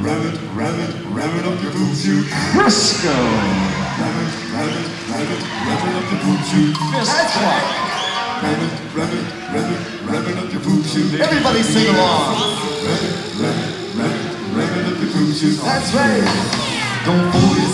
Ram it up your boot chute. Frisco. Ram it up your boot chute. That's right. Ram it up your boot chute. Everybody sing along. Ram it up your boot chute. That's right. Don't fool yourself.